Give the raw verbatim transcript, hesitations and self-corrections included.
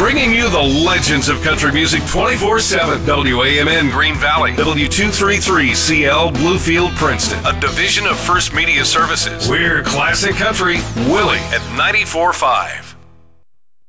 bringing you the legends of country music twenty-four seven. W A M N Green Valley, W two thirty-three C L Bluefield Princeton, a division of First Media Services. We're classic country, Willie at ninety-four point five.